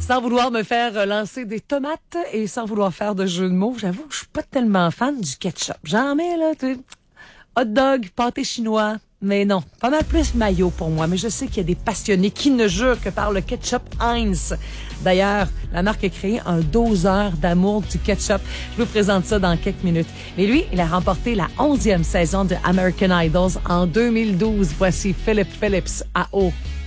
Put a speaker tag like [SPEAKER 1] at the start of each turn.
[SPEAKER 1] Sans vouloir me faire lancer des tomates et sans vouloir faire de jeu de mots, j'avoue que je suis pas tellement fan du ketchup. J'en mets, là, tu sais, hot dog, pâté chinois. Mais non, pas mal plus mayo pour moi. Mais je sais qu'il y a des passionnés qui ne jurent que par le ketchup Heinz. D'ailleurs, la marque a créé un doseur d'amour du ketchup. Je vous présente ça dans quelques minutes. Mais lui, il a remporté la 11e saison de American Idols en 2012. Voici Philip Phillips à eau.